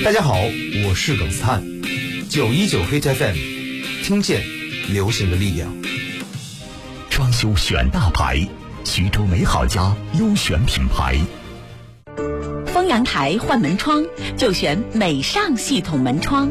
大家好，我是耿斯坦，919 Hit FM， 听见流行的力量。 装修选大牌，徐州美好家优选品牌。 丰阳台换门窗就选美尚系统门窗。